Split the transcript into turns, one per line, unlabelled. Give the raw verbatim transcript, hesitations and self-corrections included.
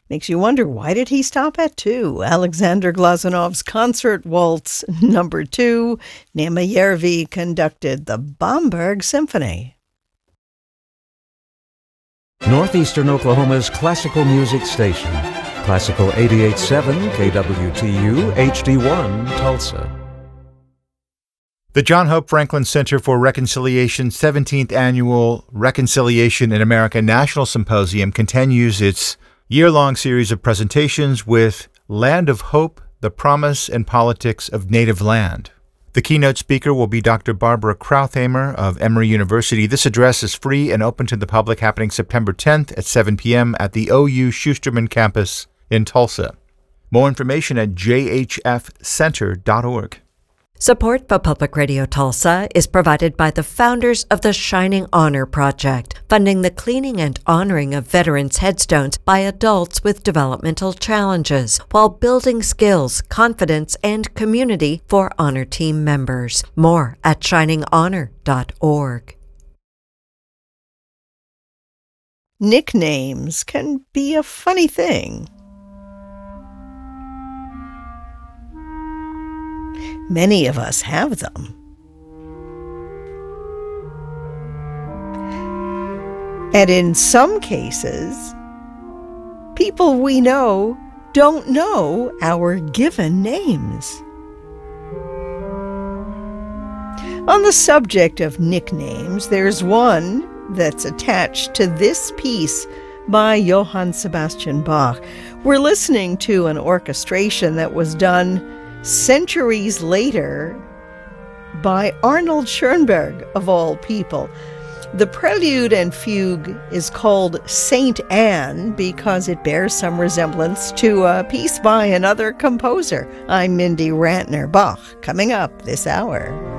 Makes you wonder, why did he stop at two? Alexander Glazunov's Concert Waltz number two. Nema Yervi conducted the Bamberg Symphony.
Northeastern Oklahoma's classical music station. Classical eighty-eight point seven K W T U H D one Tulsa.
The John Hope Franklin Center for Reconciliation's seventeenth Annual Reconciliation in America National Symposium continues its year-long series of presentations with Land of Hope, the Promise and Politics of Native Land. The keynote speaker will be Doctor Barbara Krauthamer of Emory University. This address is free and open to the public, happening September tenth at seven p.m. at the O U Schusterman campus in Tulsa. More information at j h f center dot org.
Support for Public Radio Tulsa is provided by the founders of the Shining Honor Project, funding the cleaning and honoring of veterans' headstones by adults with developmental challenges, while building skills, confidence, and community for honor team members. More at shining honor dot org.
Nicknames can be a funny thing. Many of us have them. And in some cases, people we know don't know our given names. On the subject of nicknames, there's one that's attached to this piece by Johann Sebastian Bach. We're listening to an orchestration that was done centuries later by Arnold Schoenberg, of all people. The prelude and fugue is called Saint Anne because it bears some resemblance to a piece by another composer. I'm Mindy Rantner. Bach, coming up this hour.